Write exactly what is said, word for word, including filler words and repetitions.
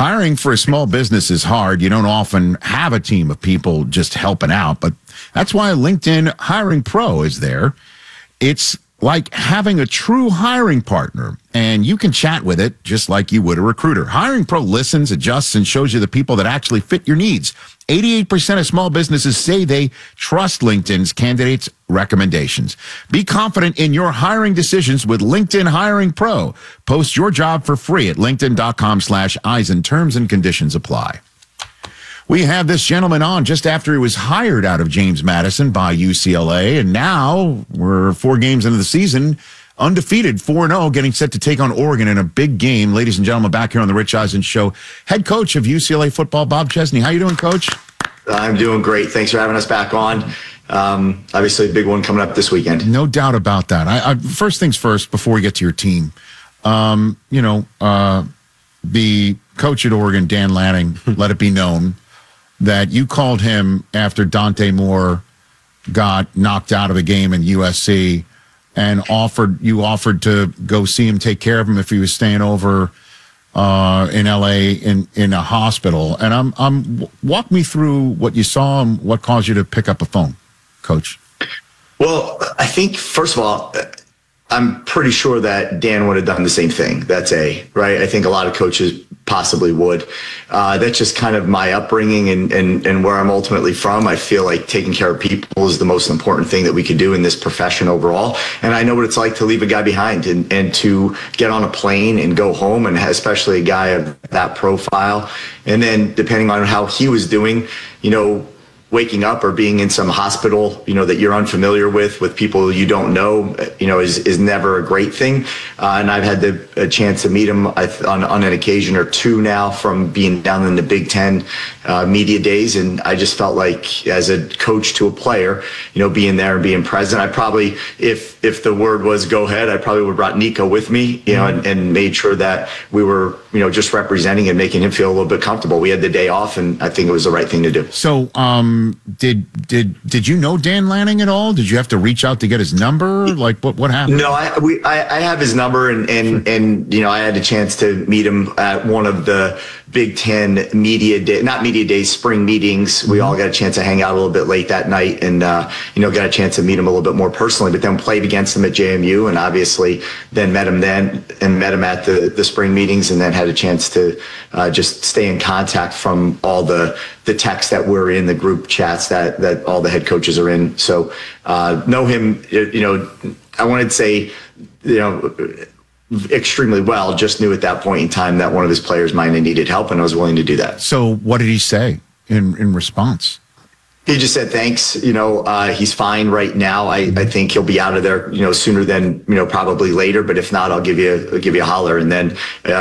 Hiring for a small business is hard. You don't often have a team of people just helping out, but that's why LinkedIn Hiring Pro is there. It's like having a true hiring partner, and you can chat with it just like you would a recruiter. Hiring Pro listens, adjusts, and shows you the people that actually fit your needs. eighty-eight percent of small businesses say they trust LinkedIn's candidates' recommendations. Be confident in your hiring decisions with LinkedIn Hiring Pro. Post your job for free at linkedin.com slash Eisen. Terms and conditions apply. We have this gentleman on just after he was hired out of James Madison by U C L A, and now we're four games into the season, undefeated, four and oh, getting set to take on Oregon in a big game. Ladies and gentlemen, back here on the Rich Eisen Show, head coach of U C L A football, Bob Chesney. How you doing, Coach? I'm doing great. Thanks for having us back on. Um, obviously, a big one coming up this weekend. No doubt about that. I, I, first things first, before we get to your team, um, you know, uh, the coach at Oregon, Dan Lanning, let it be known that you called him after Dante Moore got knocked out of a game in U S C and offered you offered to go see him, take care of him if he was staying over uh, in L A in, in a hospital. And I'm I'm walk me through what you saw and what caused you to pick up a phone, Coach. Well, I think, first of all, I'm pretty sure that Dan would have done the same thing. That's A, right? I think a lot of coaches possibly would. Uh, that's just kind of my upbringing and, and, and where I'm ultimately from. I feel like taking care of people is the most important thing that we could do in this profession overall. And I know what it's like to leave a guy behind and, and to get on a plane and go home, and especially a guy of that profile. And then depending on how he was doing, you know, waking up or being in some hospital, you know, that you're unfamiliar with, with people you don't know, you know, is, is never a great thing. Uh, and I've had the a chance to meet him on, on an occasion or two now from being down in the Big Ten uh, media days. And I just felt like as a coach to a player, you know, being there and being present, I probably, if, if the word was go ahead, I probably would have brought Nico with me, you know, and, and made sure that we were, you know, just representing and making him feel a little bit comfortable. We had the day off, and I think it was the right thing to do. So, um, Did did did you know Dan Lanning at all? Did you have to reach out to get his number? Like what what happened? No, I we I, I have his number, and and and you know, I had a chance to meet him at one of the Big Ten media day, not media days, spring meetings. We all got a chance to hang out a little bit late that night, and uh, you know, got a chance to meet him a little bit more personally. But then played against him at J M U, and obviously then met him then and met him at the the spring meetings, and then had a chance to uh, just stay in contact from all the the texts that we're in, the group chats that that all the head coaches are in. So uh, know him, you know, I wanted to say, you know, extremely well. Just knew at that point in time that one of his players might have needed help, and I was willing to do that. So what did he say in, in response? He just said, thanks. You know, uh, he's fine right now. I, I think he'll be out of there, you know, sooner than, you know, probably later. But if not, I'll give you, I'll give you a holler. And then, uh,